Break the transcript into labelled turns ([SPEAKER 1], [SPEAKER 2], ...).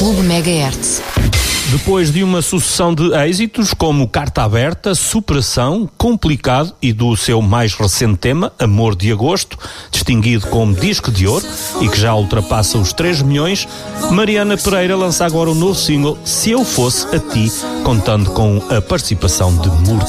[SPEAKER 1] Clube Megahertz.
[SPEAKER 2] Depois de uma sucessão de êxitos como Carta Aberta, Superação, Complicado e do seu mais recente tema, Amor de Agosto, distinguido como disco de ouro e que já ultrapassa os 3 milhões, Mariana Pereira lança agora o novo single Se Eu Fosse a Ti, contando com a participação de Murta.